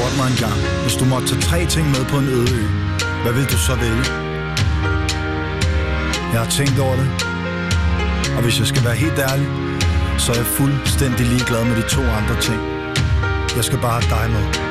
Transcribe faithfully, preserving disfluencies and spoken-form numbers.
spurgt mig engang, hvis du måtte tage tre ting med på en øde ø, hvad vil du så vælge? Jeg har tænkt over det, og hvis jeg skal være helt ærlig, så er jeg fuldstændig ligeglad med de to andre ting. Jeg skal bare have dig med.